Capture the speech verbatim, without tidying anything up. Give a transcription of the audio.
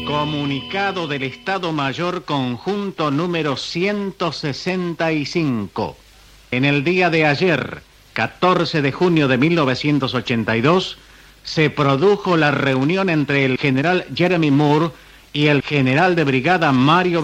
Comunicado del Estado Mayor Conjunto número ciento sesenta y cinco. En el día de ayer, catorce de junio de mil novecientos ochenta y dos, se produjo la reunión entre el general Jeremy Moore y el general de brigada Mario